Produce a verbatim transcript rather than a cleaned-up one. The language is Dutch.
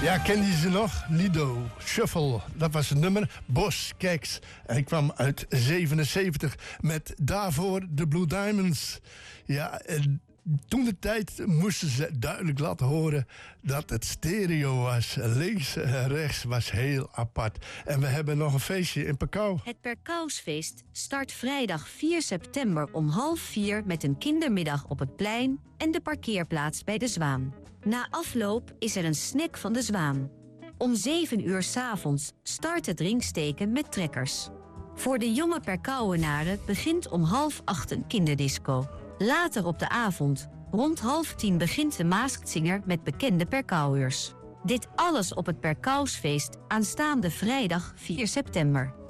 Ja, ken je ze nog? Lido, Shuffle, dat was het nummer. Bos Keks. En ik kwam uit zevenenzeventig met daarvoor de Blue Diamonds. Ja, en toen de tijd moesten ze duidelijk laten horen dat het stereo was. Links en rechts was heel apart. En we hebben nog een feestje in Perkouw. Het Perkouwsfeest start vrijdag vier september om half vier met een kindermiddag op het plein en de parkeerplaats bij de Zwaan. Na afloop is er een snack van de Zwaan. Om zeven uur 's avonds start het ringsteken met trekkers. Voor de jonge Perkouwenaren begint om half acht een kinderdisco. Later op de avond, rond half tien, begint de Masked Singer met bekende Perkouwers. Dit alles op het Perkouwsfeest aanstaande vrijdag vier september.